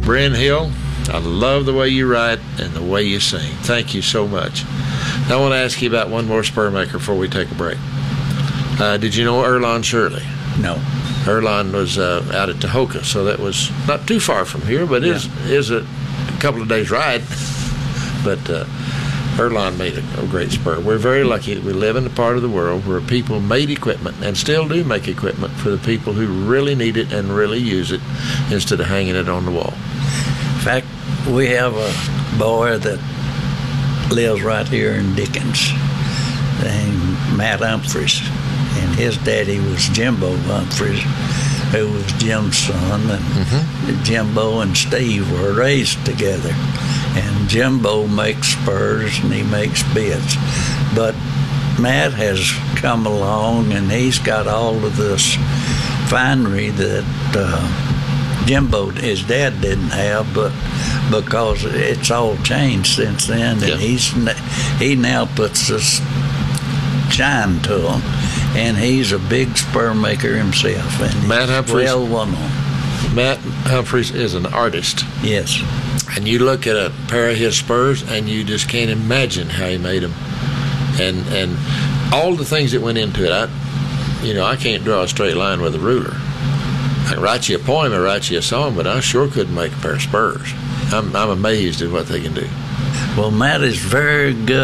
Bryn Hill, I love the way you write and the way you sing. Thank you so much. Now, I want to ask you about one more spur maker before we take a break. Did you know Erlon Shirley? No. Erlon was out at Tahoka, so that was not too far from here, but is a couple of days' ride. But Erlon made a great spur. We're very lucky that we live in a part of the world where people made equipment and still do make equipment for the people who really need it and really use it instead of hanging it on the wall. In fact, we have a boy that lives right here in Dickens named Matt Humphreys, and his daddy was Jimbo Humphreys, who was Jim's son, and Jimbo and Steve were raised together. And Jimbo makes spurs and he makes bits, but Matt has come along and he's got all of this finery that Jimbo, his dad, didn't have, but because it's all changed since then, and he now puts this shine to him, and he's a big spur maker himself. And Matt Humphreys. Well known. Matt Humphreys is an artist. Yes. And you look at a pair of his spurs, and you just can't imagine how he made them, and all the things that went into it. I can't draw a straight line with a ruler. I can write you a poem or write you a song, but I sure couldn't make a pair of spurs. I'm amazed at what they can do. Well, Matt is very good